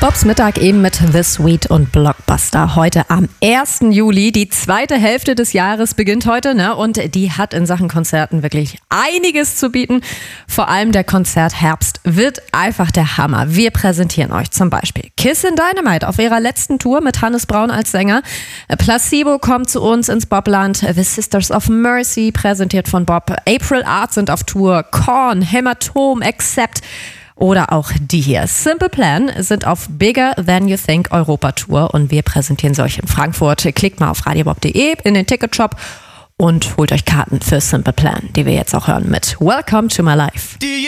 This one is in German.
Bobs Mittag eben mit The Sweet und Blockbuster. Heute am 1. Juli. Die zweite Hälfte des Jahres beginnt heute, ne? Und die hat in Sachen Konzerten wirklich einiges zu bieten. Vor allem der Konzertherbst wird einfach der Hammer. Wir präsentieren euch zum Beispiel Kissin' Dynamite auf ihrer letzten Tour mit Hannes Braun als Sänger. Placebo kommt zu uns ins Bobland. The Sisters of Mercy, präsentiert von Bob. April Art sind auf Tour. Korn, Hämatom, Accept. Oder auch die hier. Simple Plan sind auf Bigger Than You Think Europa-Tour und wir präsentieren solche in Frankfurt. Klickt mal auf radiobob.de in den Ticketshop und holt euch Karten für Simple Plan, die wir jetzt auch hören mit Welcome to My Life.